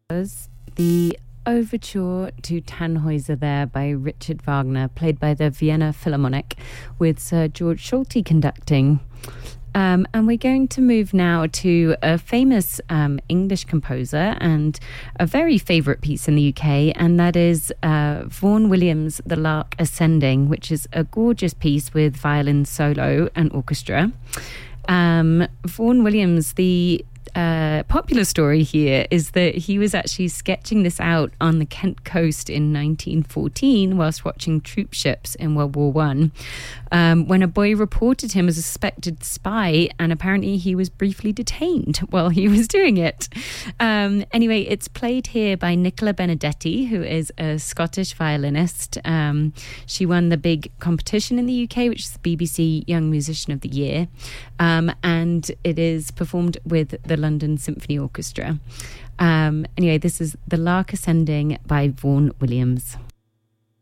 Was the Overture to Tannhäuser there by Richard Wagner, played by the Vienna Philharmonic, with Sir George Solti conducting. And we're going to move now to a famous English composer and a very favourite piece in the UK, and that is Vaughan Williams' The Lark Ascending, which is a gorgeous piece with violin solo and orchestra. Vaughan Williams, the popular story here is that he was actually sketching this out on the Kent coast in 1914 whilst watching troop ships in World War One, when a boy reported him as a suspected spy, and apparently he was briefly detained while he was doing it. Anyway, it's played here by Nicola Benedetti, who is a Scottish violinist. She won the big competition in the UK, which is the BBC Young Musician of the Year, and it is performed with the London Symphony Orchestra. Anyway, this is The Lark Ascending by Vaughan Williams.